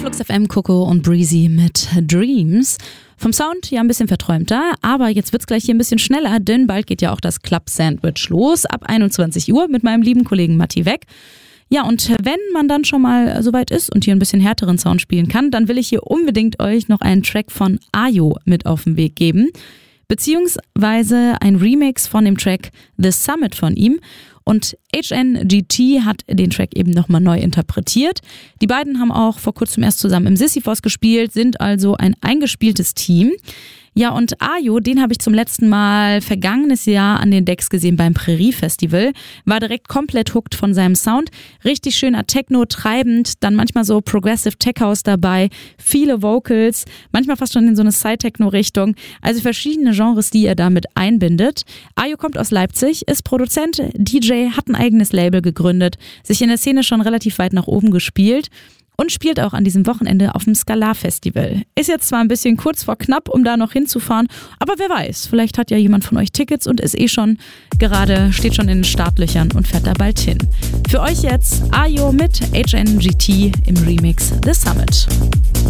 Flux FM, Coco und Breezy mit Dreams. Vom Sound ja ein bisschen verträumter, aber jetzt wird's gleich hier ein bisschen schneller, denn bald geht ja auch das Club Sandwich los ab 21 Uhr mit meinem lieben Kollegen Matti Weck. Ja, und wenn man dann schon mal soweit ist und hier ein bisschen härteren Sound spielen kann, dann will ich hier unbedingt euch noch einen Track von Ayo mit auf den Weg geben, beziehungsweise ein Remix von dem Track The Summit von ihm. Und HNGT hat den Track eben nochmal neu interpretiert. Die beiden haben auch vor kurzem erst zusammen im Sisyphos gespielt, sind also ein eingespieltes Team. Ja, und Ayo, den habe ich zum letzten Mal vergangenes Jahr an den Decks gesehen beim Prärie Festival. War direkt komplett hooked von seinem Sound. Richtig schöner Techno, treibend, dann manchmal so Progressive Tech House dabei, viele Vocals, manchmal fast schon in so eine Side-Techno-Richtung. Also verschiedene Genres, die er damit einbindet. Ayo kommt aus Leipzig, ist Produzent, DJ, hat ein eigenes Label gegründet, sich in der Szene schon relativ weit nach oben gespielt. Und spielt auch an diesem Wochenende auf dem Skalar-Festival. Ist jetzt zwar ein bisschen kurz vor knapp, um da noch hinzufahren, aber wer weiß, vielleicht hat ja jemand von euch Tickets und ist steht schon in den Startlöchern und fährt da bald hin. Für euch jetzt Ayo mit HNGT im Remix The Summit.